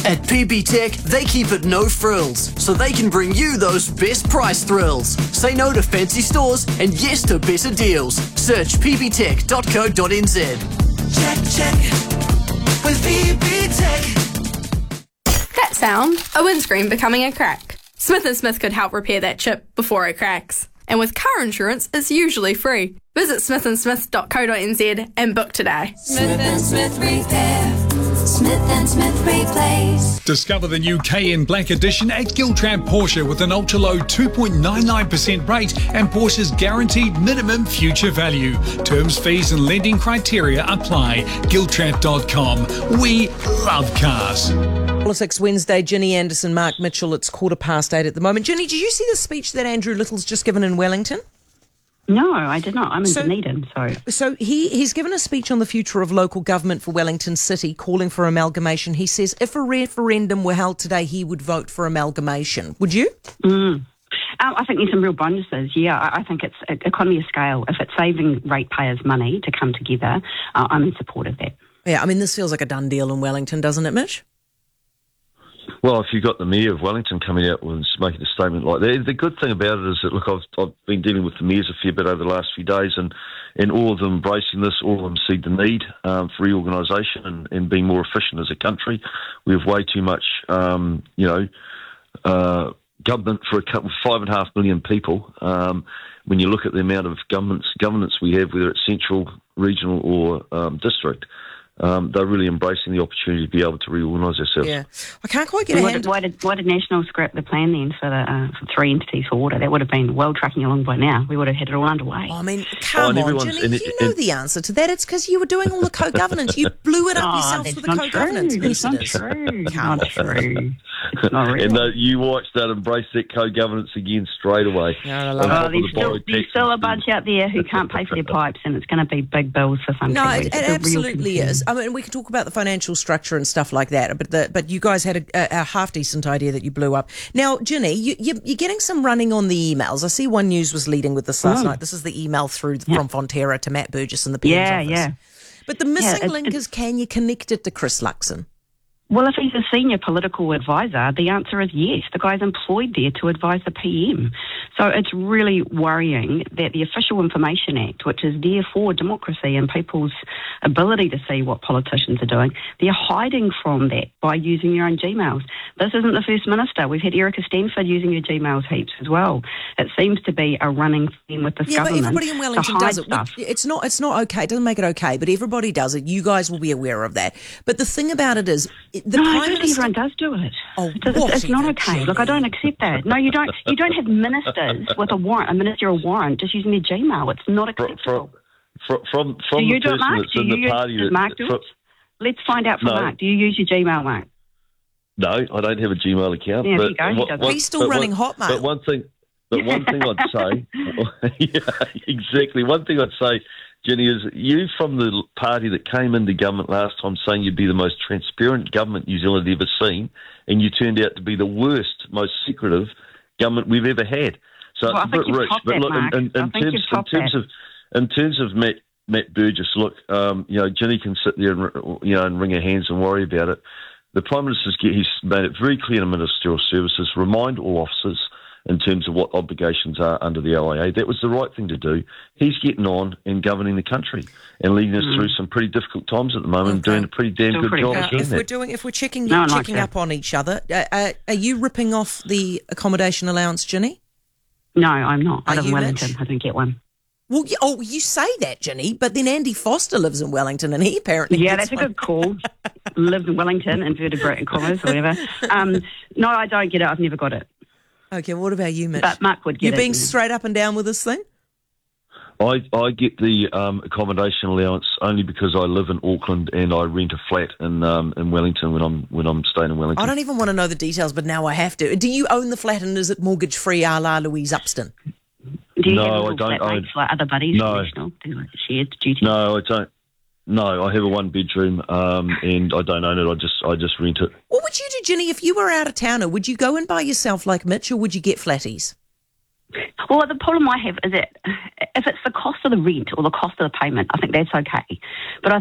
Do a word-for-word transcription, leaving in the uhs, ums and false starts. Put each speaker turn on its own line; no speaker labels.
At P B Tech, they keep it no frills, so they can bring you those best price thrills. Say no to fancy stores and yes to better deals. Search p b tech dot co dot n z.
Check, check, with P B Tech.
That sound, a windscreen becoming a crack. Smith and Smith could help repair that chip before it cracks. And with car insurance, it's usually free. Visit smith and smith dot co dot n z and book today.
Smith and Smith Repair. Smith and Smith Replace.
Discover the new Cayenne Black Edition at Giltrap Porsche with an ultra-low two point nine nine percent rate and Porsche's guaranteed minimum future value. Terms, fees and lending criteria apply. Giltrap dot com. We love cars.
Politics Wednesday, Ginny Anderson, Mark Mitchell. It's quarter past eight at the moment. Ginny, did you see the speech that Andrew Little's just given in Wellington?
No, I did not. I'm in
So-
Dunedin, so...
So he, he's given a speech on the future of local government for Wellington City, calling for amalgamation. He says if a referendum were held today, he would vote for amalgamation. Would you?
Mm. Um, I think there's some real bonuses, yeah. I, I think it's uh, economy of scale. If it's saving ratepayers money to come together, uh, I'm in support of that.
Yeah, I mean, this feels like a done deal in Wellington, doesn't it, Mitch?
Well, if you've got the Mayor of Wellington coming out and making a statement like that, the good thing about it is that, look, I've, I've been dealing with the mayors a fair bit over the last few days, and, and all of them embracing this, all of them see the need um, for reorganisation and, and being more efficient as a country. We have way too much, um, you know, uh, government for a couple, five and a half million people. Um, when you look at the amount of governments, governance we have, whether it's central, regional or um, district, Um, they're really embracing the opportunity to be able to reorganise ourselves.
Yeah. I can't quite get a
Why
hand...
did, why, did, why did National scrap the plan then for the uh, for three entities for water? That would have been well tracking along by now. We would have had it all underway.
Oh, I mean,
Oh,
come
and
on,
everyone's-
Ginny,
and it-
you know
and-
the answer to that. It's because you were doing all the co-governance. You blew it up
Oh,
yourself
that's
with the
not
co-governance.
true.
Yes,
That's not
it is.
true. It's
Come
not true. It's not real.
And uh, you watch that embrace that co-governance again straight away.
No, I
On
love
top
Oh,
of
there's
the
still,
borrowed
there's
tax
still a
and-
bunch out there who can't pay for their pipes, and it's going to be big bills for some
No,
Kiwis.
it,
It's
it
a real
absolutely
concern.
is. I mean, we can talk about the financial structure and stuff like that, but the, but you guys had a, a, a half-decent idea that you blew up. Now, Ginny, you, you, you're getting some running on the emails. I see One News was leading with this last
Oh.
night. This is the email through
Yeah.
from Fonterra to Matt Burgess and the P M's
Yeah,
office.
yeah.
But the missing
it's-
link
it's-
is, can you connect it to Chris Luxon?
Well, if he's a senior political advisor, the answer is yes. The guy's employed there to advise the P M. So it's really worrying that the Official Information Act, which is there for democracy and people's ability to see what politicians are doing, they're hiding from that by using their own Gmails. This isn't the First Minister. We've had Erica Stanford using her Gmails heaps as well. It seems to be a running theme with this
Yeah, but
government.
everybody in Wellington
to hide
does it.
stuff.
We- It's not. It's not okay. It doesn't make it okay. But everybody does it. You guys will be aware of that. But the thing about it is, it- the
no,
Prime
but
Minister.
everyone does do it.
Oh,
it's, it's, it's not
whatever,
okay. Look, I don't accept that. No, you don't. You don't have ministers with a warrant, a ministerial warrant, just using their Gmail. It's not
Fro-
acceptable.
From, from, from
do you
the
do it,
person
Mark?
that's
Do
in
you
the
use,
party
does
that...
Mark do
fro-
it? Let's find out from
No.
Mark. Do you use your Gmail, Mark?
No, I don't have a Gmail account.
Yeah, there
but
you go, he
what-
doesn't.
what-
He's still
but
running
one-
Hotmail.
But one thing, but one thing I'd say, yeah, exactly. One thing I'd say, Jenny, is you from the party that came into government last time saying you'd be the most transparent government New Zealand had ever seen, and you turned out to be the worst, most secretive government we've ever had. So
Well, I
it's a
think
bit
you've
rich.
topped
But
that,
look,
Mark.
in, in,
I
in
think
terms,
you've
in
topped
terms
that.
of in terms of Matt Matt Burgess, look, um, you know, Ginny can sit there and you know and wring her hands and worry about it. The Prime Minister's he's made it very clear in Ministerial Services, remind all officers in terms of what obligations are under the L I A. That was the right thing to do. He's getting on and governing the country and leading us
Mm.
through some pretty difficult times at the moment, and
Okay.
doing a pretty damn
Still
good
pretty
job
good.
of doing
if we're
that.
doing, if we're checking
No, I like
checking
that.
up on each other, uh, uh, are you ripping off the accommodation allowance, Ginny?
No, I'm not. I
Are
live in
you,
Wellington.
Mitch?
I don't get one.
Well, you, oh, you say that, Ginny, but then Andy Foster lives in Wellington, and he apparently
Yeah,
gets
that's a
one.
good call. Lived in Wellington, inverted commas, or whatever. Um, no, I don't get it. I've never got it.
Okay, what about you, Mitch?
But Mark would get
You're
it.
being straight up and down with this thing?
I, I get the um, accommodation allowance only because I live in Auckland and I rent a flat in um, in Wellington when I'm when I'm staying in Wellington.
I don't even want to know the details, but now I have to. Do you own the flat, and is it mortgage free, a la Louise Upston?
Do you
No,
have
I
little
don't
flatmates
own-
like other buddies?
No.
National, do like shared duties?
No, I don't. No, I have a one bedroom um, and I don't own it. I just I just rent it.
What would you do, Ginny, if you were out of towner? Would you go in by yourself like Mitch, or would you get flatties?
Well, the problem I have is that if it's the cost of the rent or the cost of the payment, I think that's okay. But I